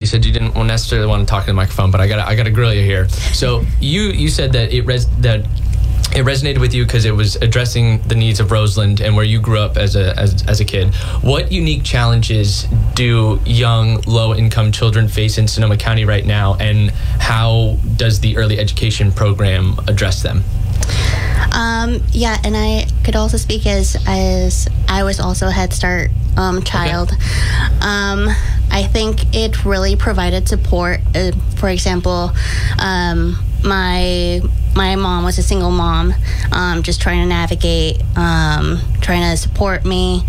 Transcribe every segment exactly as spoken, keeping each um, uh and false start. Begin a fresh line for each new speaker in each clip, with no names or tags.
said you didn't necessarily want to talk to the microphone, but I got I got to grill you here. So you you said that it res- that it resonated with you because it was addressing the needs of Roseland and where you grew up as a as, as a kid. What unique challenges do young, low-income children face in Sonoma County right now, and how does the early education program address them?
Um, yeah, and I could also speak as as I was also a Head Start um, child. Okay. Um, I think it really provided support. Uh, for example, um, my my mom was a single mom, um, just trying to navigate, um, trying to support me,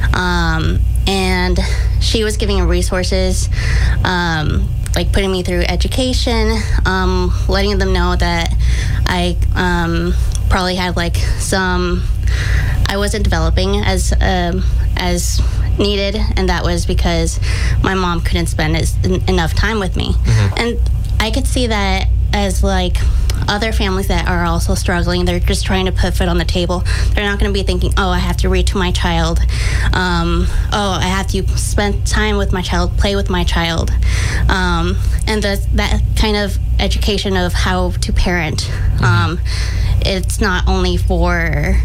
um, and she was giving resources. Um, like putting me through education, um, letting them know that I um, probably had like some, I wasn't developing as um, as needed, and that was because my mom couldn't spend as, en- enough time with me. Mm-hmm. And I could see that as like other families that are also struggling. They're just trying to put food on the table. They're not going to be thinking, oh, I have to read to my child. Um, oh, I have to spend time with my child, play with my child. Um, and the, that kind of education of how to parent. Mm-hmm. Um, it's not only for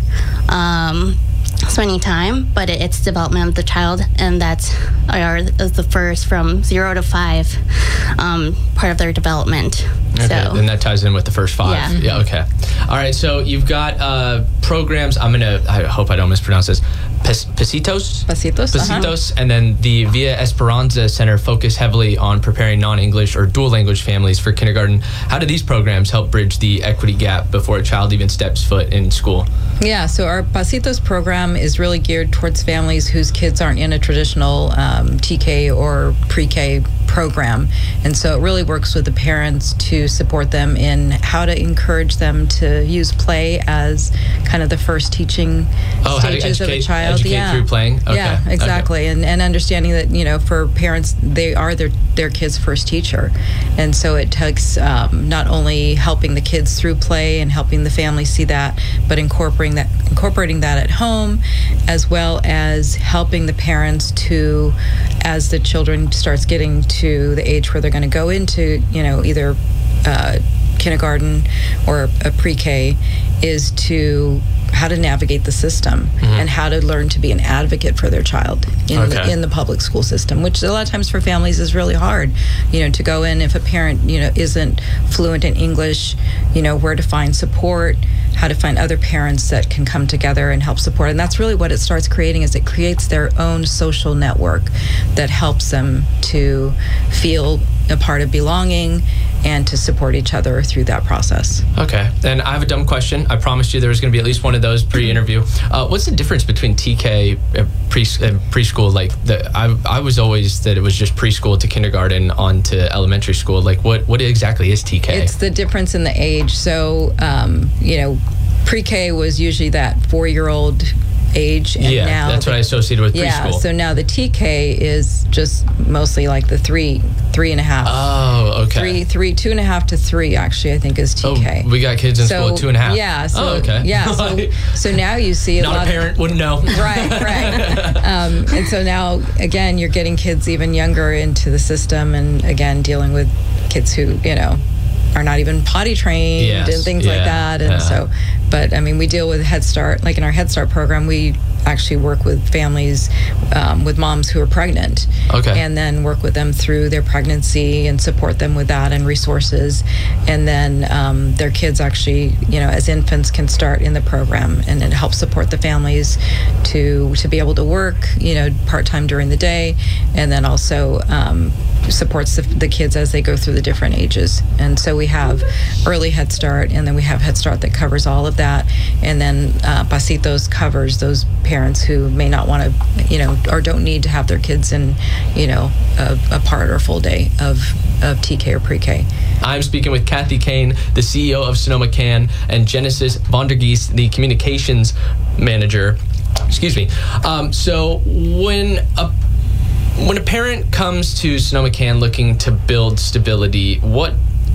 um, spending time, but it, it's development of the child, and that's our, the first from zero to five um, part of their development.
Okay,
so,
and that ties in with the first five.
Yeah.
Yeah. Okay. All right. So you've got uh, programs. I'm gonna. I hope I don't mispronounce this. Pes- Pasitos.
Pasitos.
Pasitos, uh-huh. And then the Via Esperanza Center focus heavily on preparing non-English or dual language families for kindergarten. How do these programs help bridge the equity gap before a child even steps foot in school?
Yeah. So our Pasitos program is really geared towards families whose kids aren't in a traditional um, T K or pre-K program, and so it really works with the parents to support them in how to encourage them to use play as kind of the first teaching
oh,
stages
how to educate,
of a child.
Educate
yeah,
through playing. Okay.
Yeah, exactly,
okay.
and and understanding that, you know, for parents, they are their their kids' first teacher, and so it takes um, not only helping the kids through play and helping the family see that, but incorporating that incorporating that at home, as well as helping the parents to, as the children starts getting to the age where they're going to go into, you know, either uh, kindergarten or a pre-K, is to how to navigate the system mm-hmm. and how to learn to be an advocate for their child in, okay. the, in the public school system, which a lot of times for families is really hard, you know, to go in if a parent, you know, isn't fluent in English, you know, where to find support, how to find other parents that can come together and help support. And that's really what it starts creating, is it creates their own social network that helps them to feel a part of belonging and to support each other through that process.
Okay. And I have a dumb question. I promised you there was going to be at least one of those pre-interview. Uh, what's the difference between T K and pre and preschool? Like, the, I I was always that it was just preschool to kindergarten on to elementary school. Like, what what exactly is T K?
It's the difference in the age. So, um, you know, pre-K was usually that four-year-old age, and
yeah,
now
that's
the,
what I associated with
yeah,
preschool.
So now the T K is just mostly like the three, three and a half.
Oh, okay.
Three, three, two and a half to three, actually, I think is T K.
Oh, we got kids in
so,
school at two and a half.
Yeah. So,
oh, okay.
Yeah. So, so now you see a
Not
lot
a parent
of,
wouldn't know.
Right, right. um, and so now, again, you're getting kids even younger into the system, and again, dealing with kids who, you know, are not even potty trained
yes,
and things
yeah,
like that. And
yeah.
so, but I mean, we deal with Head Start, like in our Head Start program, we actually work with families, um, with moms who are pregnant.
Okay.
And then work with them through their pregnancy and support them with that and resources. And then um, their kids actually, you know, as infants can start in the program, and it helps support the families to, to be able to work, you know, part-time during the day, and then also um, supports the, the kids as they go through the different ages. And so we have early Head Start, and then we have Head Start that covers all of that, and then uh, Pasitos covers those parents who may not want to, you know, or don't need to have their kids in, you know, a, a part or full day of, of T K or pre-K.
I'm speaking with Kathy Kane, the C E O of Sonoma Can, and Genesis Vondergeest, the communications manager. Excuse me. Um, so when a When a parent comes to Sonoma Can looking to build stability, what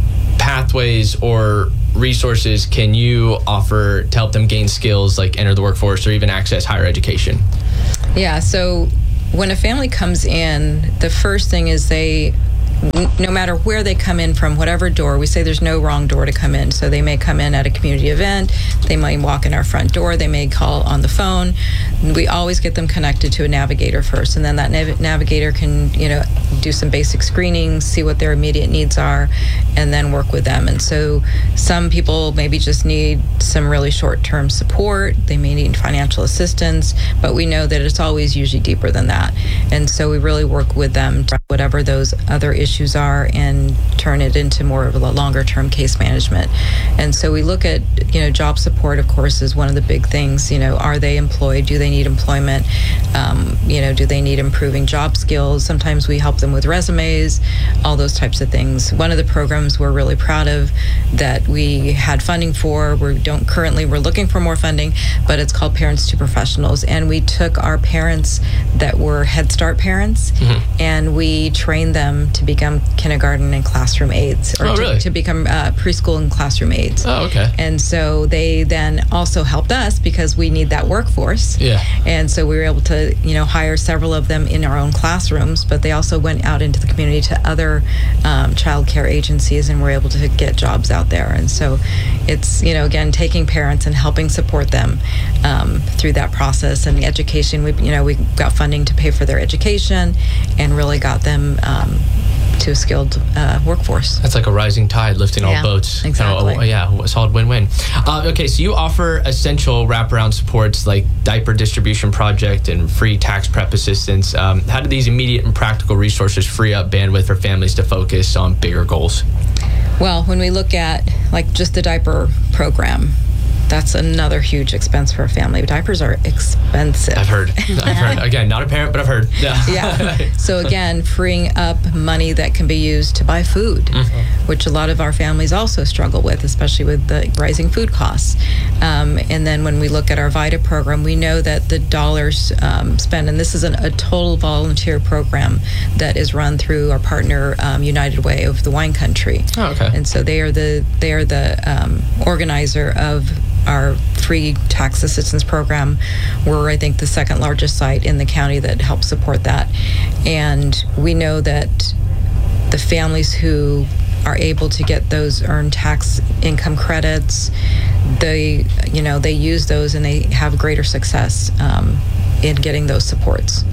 pathways or resources can you offer to help them gain skills like enter the workforce or even access higher education?
Yeah, so when a family comes in, the first thing is they no matter where they come in from, whatever door, we say there's no wrong door to come in. So they may come in at a community event, they might walk in our front door, they may call on the phone. We always get them connected to a navigator first, and then that nav- navigator can, you know, do some basic screenings, see what their immediate needs are, and then work with them. And so some people maybe just need some really short-term support. They may need financial assistance, but we know that it's always usually deeper than that. And so we really work with them to whatever those other issues are and turn it into more of a longer-term case management. And so we look at, you know, job support, of course, is one of the big things. You know, are they employed? Do they need employment? Um, you know, do they need improving job skills? Sometimes we help them with resumes, all those types of things. One of the programs we're really proud of that we had funding for, we don't currently, we're looking for more funding, but it's called Parents to Professionals. And we took our parents that were Head Start parents, mm-hmm. and we trained them to become kindergarten and classroom aides, or
oh,
to,
really?
to become uh, preschool and classroom aides.
Oh, okay.
And so they then also helped us because we need that workforce.
Yeah.
And so we were able to, you know, hire several of them in our own classrooms, but they also went out into the community to other um, child care agencies and were able to get jobs out there. And so it's, you know, again, taking parents and helping support them um, through that process. And the education, we, you know, we got funding to pay for their education and really got them um, to a skilled uh, workforce.
That's like a rising tide lifting
Yeah,
all boats.
exactly.
Kind of a, yeah, a solid win-win. Uh, okay, so you offer essential wraparound supports like diaper distribution project and free tax prep assistance. Um, how do these immediate and practical resources free up bandwidth for families to focus on bigger goals?
Well, when we look at like just the diaper program, that's another huge expense for a family. Diapers are expensive.
I've heard. I've heard. Again, not a parent, but I've heard. Yeah.
Yeah. So again, freeing up money that can be used to buy food, mm-hmm. which a lot of our families also struggle with, especially with the rising food costs. Um, and then when we look at our VITA program, we know that the dollars um, spent, and this is an, a total volunteer program that is run through our partner um, United Way of the wine country.
Oh, okay.
And so they are the they are the um, organizer of our free tax assistance program. We're, I think, the second largest site in the county that helps support that. And we know that the families who are able to get those earned tax income credits, they, you know, they use those and they have greater success um, in getting those supports.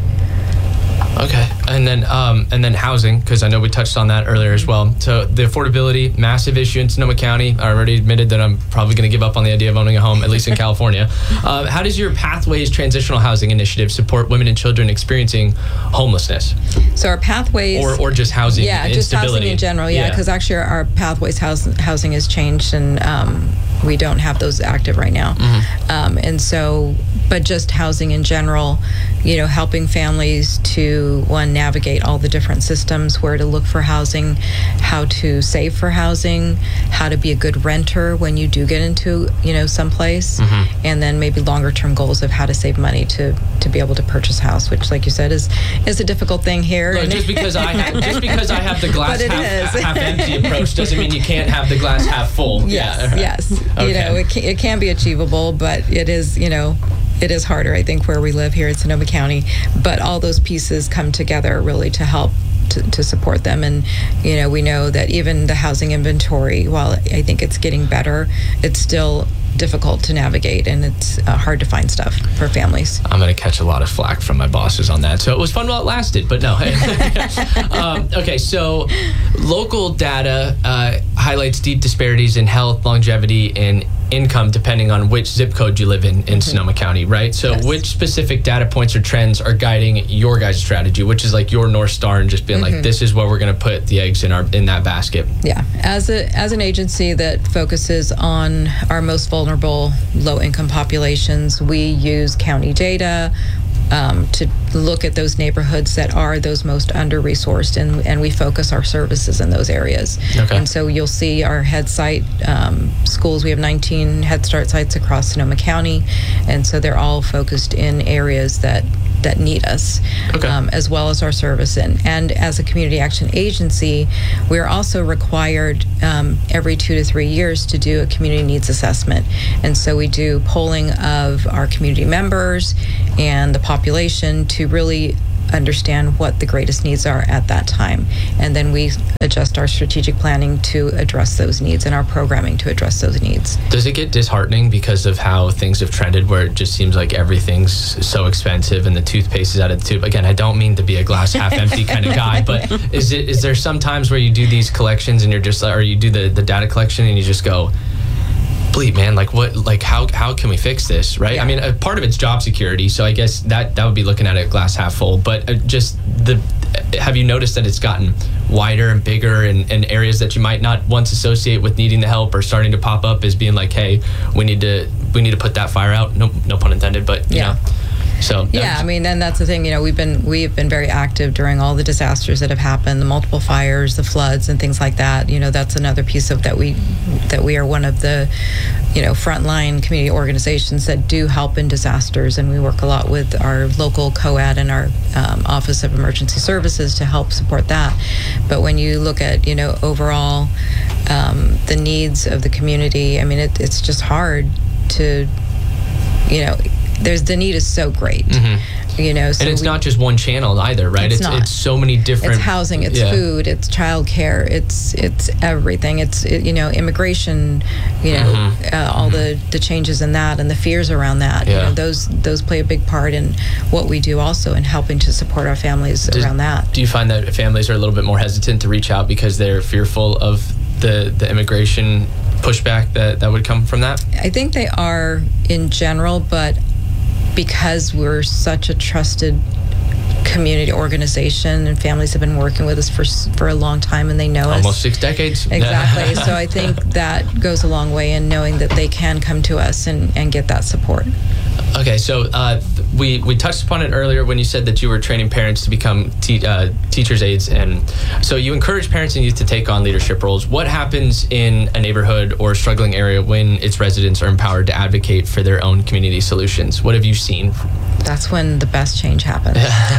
Okay, and then um, and then housing, because I know we touched on that earlier as well. So the affordability, massive issue in Sonoma County. I already admitted that I'm probably going to give up on the idea of owning a home, at least in California. Uh, how does your Pathways Transitional Housing Initiative support women and children experiencing homelessness?
So our Pathways,
or or just housing,
yeah, just housing in general, yeah, because yeah. actually our, our Pathways house, housing has changed, and um, we don't have those active right now. Mm-hmm. Um, and so, but just housing in general, you know, helping families to, one, navigate all the different systems, where to look for housing, how to save for housing, how to be a good renter when you do get into, you know, someplace, mm-hmm. and then maybe longer term goals of how to save money to, to be able to purchase a house, which, like you said, is is a difficult thing here.
Look, just because I have, just because I have the glass half, half empty approach doesn't mean you can't have the glass half full.
Yes,
yeah, right.
yes.
Okay.
You know, it can, it can be achievable, but it is, you know, it is harder, I think, where we live here in Sonoma County. But all those pieces come together really to help to, to support them. And, you know, we know that even the housing inventory, while I think it's getting better, it's still difficult to navigate, and it's uh, hard to find stuff for families.
I'm going to catch a lot of flack from my bosses on that. So it was fun while it lasted, but no. um, okay, so local data uh, highlights deep disparities in health, longevity, and income depending on which zip code you live in in mm-hmm. Sonoma County, right? So yes. which specific data points or trends are guiding your guys' strategy, which is like your North Star, and just being mm-hmm. like, this is where we're going to put the eggs in our in that basket?
Yeah. As a as an agency that focuses on our most vulnerable low-income populations, we use county data Um, to look at those neighborhoods that are those most under-resourced, and, and we focus our services in those areas.
Okay.
And so you'll see our Head Site um, schools. We have nineteen Head Start sites across Sonoma County, and so they're all focused in areas that that need us,
okay. um,
as well as our service. And, and as a community action agency, we're also required um, every two to three years to do a community needs assessment. And so we do polling of our community members and the population to really understand what the greatest needs are at that time. And then we adjust our strategic planning to address those needs and our programming to address those needs.
Does it get disheartening because of how things have trended, where it just seems like everything's so expensive and the toothpaste is out of the tube? Again, I don't mean to be a glass half empty kind of guy, but is it is there some times where you do these collections and you're just, or you do the, the data collection and you just go, bleep, man, like what, like how how can we fix this, right?
Yeah.
I mean, a part of it's job security, so I guess that that would be looking at it glass half full. But uh, just the, have you noticed that it's gotten wider and bigger, and, and areas that you might not once associate with needing the help are starting to pop up as being like, hey, we need to we need to put that fire out. No, no pun intended, but you
Yeah.
know. So
yeah, I mean, and that's the thing. You know, we've been we've been very active during all the disasters that have happened, the multiple fires, the floods, and things like that. You know, that's another piece of that we that we are one of the, you know, frontline community organizations that do help in disasters, and we work a lot with our local COAD and our um, Office of Emergency Services to help support that. But when you look at, you know, overall um, the needs of the community, I mean, it, it's just hard to, you know. There's the need is so great, mm-hmm. you know. So
and it's
we,
not just one channel either, right?
It's
It's,
not.
it's so many different.
It's housing, it's
yeah.
food, it's childcare, it's it's everything. It's it, you know immigration, you know
Mm-hmm.
uh, all
mm-hmm.
the, the changes in that and the fears around that.
Yeah.
You know, those those play a big part in what we do also in helping to support our families
Does-
around that.
Do you find that families are a little bit more hesitant to reach out because they're fearful of the the immigration pushback that that would come from that?
I think they are in general, but because we're such a trusted community organization and families have been working with us for for a long time and they know us.
Almost six decades.
Exactly. So I think that goes a long way in knowing that they can come to us and, and get that support.
Okay, so uh, we we touched upon it earlier when you said that you were training parents to become te- uh, teachers' aides, and so you encourage parents and youth to take on leadership roles. What happens in a neighborhood or a struggling area when its residents are empowered to advocate for their own community solutions? What have you seen?
That's when the best change happens.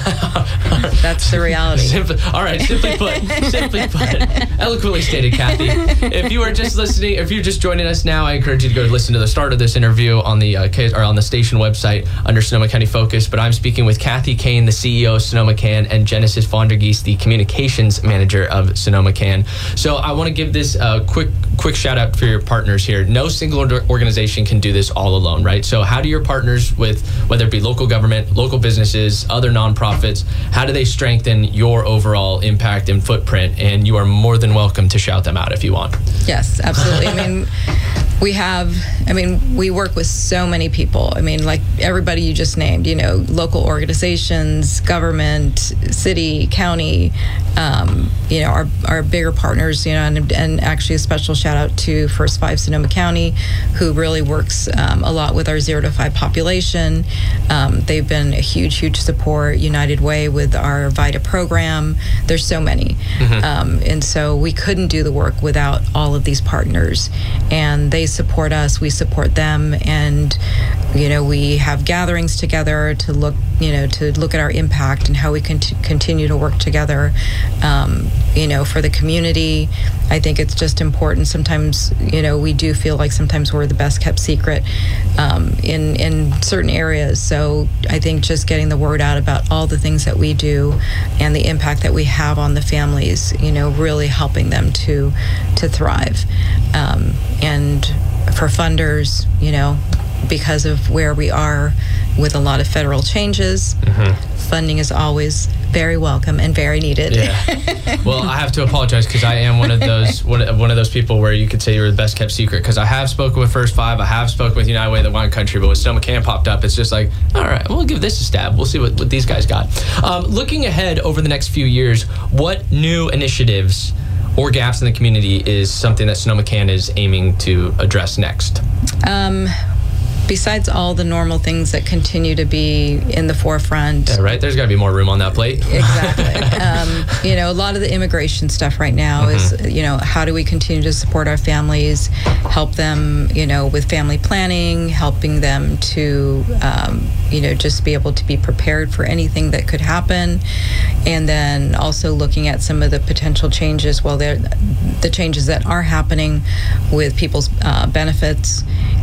That's the reality.
Simply, all right, simply put, simply put, eloquently stated, Kathy. If you are just listening, if you're just joining us now, I encourage you to go listen to the start of this interview on the uh, K- or on the station website under Sonoma County Focus. But I'm speaking with Kathy Kane, the C E O of Sonoma Can, and Genesis Vondergeest, the communications manager of Sonoma Can. So I want to give this a quick, quick shout out for your partners here. No single organization can do this all alone, right? So how do your partners with, whether it be local government, local businesses, other nonprofits, how do they strengthen your overall impact and footprint? And you are more than welcome to shout them out if you want.
Yes, absolutely. I mean, we have, I mean, we work with so many people. I mean, like everybody you just named, you know, local organizations, government, city, county, um, you know, our, our bigger partners, you know, and, and actually a special shout out to First Five Sonoma County, who really works um, a lot with our zero to five population. Um, they've been a huge, huge support. United Way with our VITA program. There's so many. Mm-hmm. Um, and so we couldn't do the work without all of these partners. And they support us, we support them, and you know, we have gatherings together to look, you know, to look at our impact and how we can t- continue to work together, um, you know, for the community. I think it's just important. Sometimes, you know, we do feel like sometimes we're the best kept secret um, in in certain areas. So I think just getting the word out about all the things that we do and the impact that we have on the families, you know, really helping them to to thrive. Um, and for funders, you know, because of where we are with a lot of federal changes, mm-hmm. funding is always very welcome and very needed.
Yeah. Well, I have to apologize because I am one of those one, one of those people where you could say you're the best kept secret, because I have spoken with First Five, I have spoken with United Way, the Wine Country, but when Sonoma Can popped up, it's just like, all right, we'll give this a stab. We'll see what, what these guys got. Um, looking ahead over the next few years, what new initiatives or gaps in the community is something that Sonoma Can is aiming to address next?
Um, besides all the normal things that continue to be in the forefront.
Yeah, right? There's got to be more room on that plate.
Exactly. um, you know, a lot of the immigration stuff right now mm-hmm. is, you know, how do we continue to support our families, help them, you know, with family planning, helping them to, um, you know, just be able to be prepared for anything that could happen. And then also looking at some of the potential changes, well, they're the changes that are happening with people's uh, benefits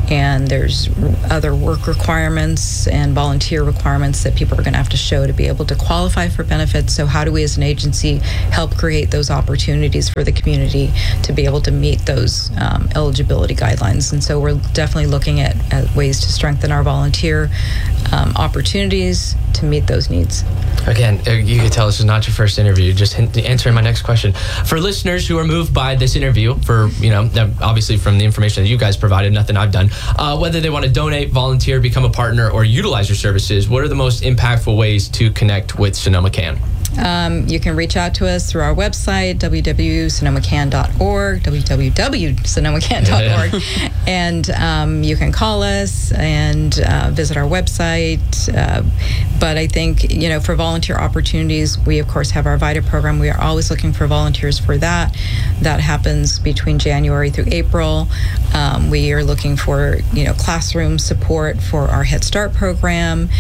and there's other work requirements and volunteer requirements that people are going to have to show to be able to qualify for benefits. So how do we as an agency help create those opportunities for the community to be able to meet those um, eligibility guidelines? And so we're definitely looking at, at ways to strengthen our volunteer um, opportunities to meet those needs.
Again, you can tell this is not your first interview. Just answering my next question. For listeners who are moved by this interview, for, you know, obviously from the information that you guys provided, nothing I've done, uh, whether they want to donate, volunteer, become a partner, or utilize your services, what are the most impactful ways to connect with Sonoma Can?
Um, you can reach out to us through our website, w w w dot sonoma can dot org, w w w dot sonoma can dot org, yeah. and um, you can call us and uh, visit our website. Uh, but I think, you know, for volunteer opportunities, we, of course, have our VITA program. We are always looking for volunteers for that. That happens between January through April. Um, we are looking for, you know, classroom support for our Head Start program,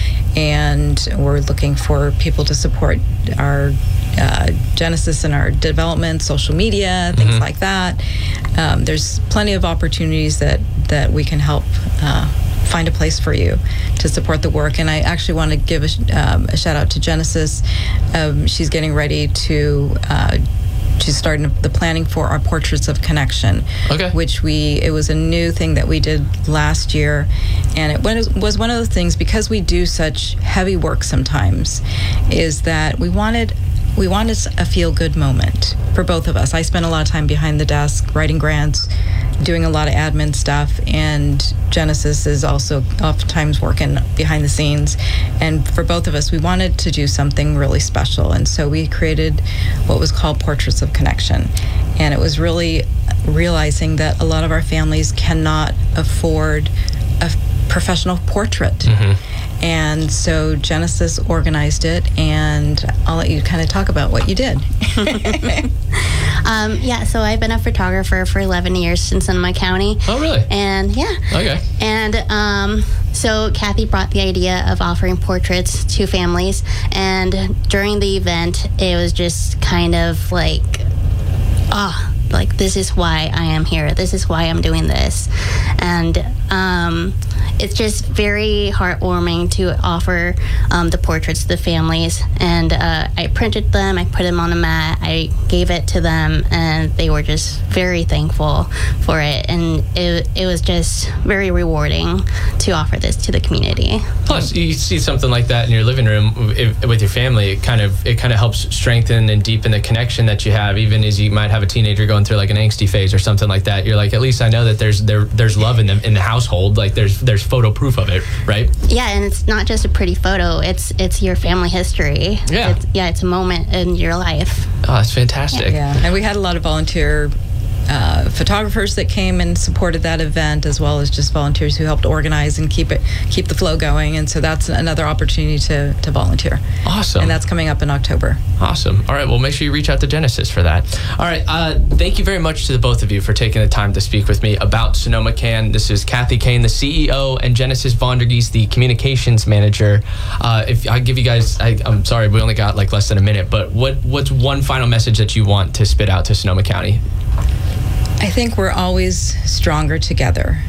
and we're looking for people to support our uh, Genesis and our development, social media, things mm-hmm. like that. Um, there's plenty of opportunities that, that we can help uh, find a place for you to support the work. And I actually want to give a, um, a shout out to Genesis. Um, she's getting ready to uh, she's starting the planning for our Portraits of Connection,
okay.
which we, it was a new thing that we did last year. And it was one of the things, because we do such heavy work sometimes, is that we wanted we wanted a feel-good moment for both of us. I spent a lot of time behind the desk writing grants, doing a lot of admin stuff, and Genesis is also oftentimes working behind the scenes. And for both of us, we wanted to do something really special. And so we created what was called Portraits of Connection. And it was really realizing that a lot of our families cannot afford a professional portrait. Mm-hmm. And so Genesis organized it, and I'll let you kind of talk about what you did.
um, yeah, so I've been a photographer for eleven years in Sonoma County.
Oh, really?
And yeah.
Okay.
And um, so Kathy brought the idea of offering portraits to families, and during the event, it was just kind of like, ah, oh, like, this is why I am here. This is why I'm doing this. And um, it's just very heartwarming to offer um, the portraits to the families. And uh, I printed them, I put them on a mat, I gave it to them, and they were just very thankful for it. And it, it was just very rewarding to offer this to the community.
Plus, you see something like that in your living room with your family, it kind of it kind of helps strengthen and deepen the connection that you have, even as you might have a teenager going through like an angsty phase or something like that. You're like, at least I know that there's there there's love in the in the household. Like there's there's photo proof of it, right?
Yeah, and it's not just a pretty photo. It's it's your family history.
Yeah,
it's, yeah, it's a moment in your life.
Oh, that's fantastic.
Yeah, yeah. And we had a lot of volunteer Uh, photographers that came and supported that event, as well as just volunteers who helped organize and keep it keep the flow going. And so that's another opportunity to to volunteer.
Awesome.
And that's coming up in October.
Awesome. All right, well, make sure you reach out to Genesis for that. All right, uh, thank you very much to the both of you for taking the time to speak with me about Sonoma Can. This is Kathy Kane, the C E O, and Genesis Vondergeest, the communications manager. Uh, if I give you guys, I, I'm sorry, we only got like less than a minute, but what what's one final message that you want to spit out to Sonoma County?
I think we're always stronger together.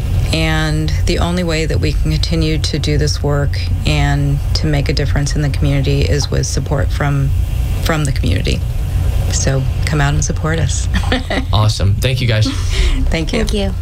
And the only way that we can continue to do this work and to make a difference in the community is with support from from the community. So come out and support us.
Awesome. Thank you, guys.
Thank you.
Thank you.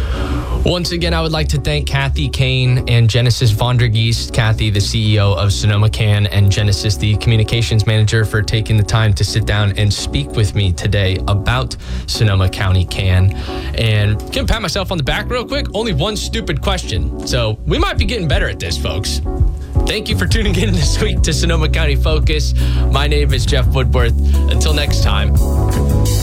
Once again, I would like to thank Kathy Kane and Genesis Vondergeest. Kathy, the C E O of Sonoma Can, and Genesis, the communications manager, for taking the time to sit down and speak with me today about Sonoma County Can. And can I pat myself on the back real quick? Only one stupid question. So we might be getting better at this, folks. Thank you for tuning in this week to Sonoma County Focus. My name is Jeff Woodworth. Until next time.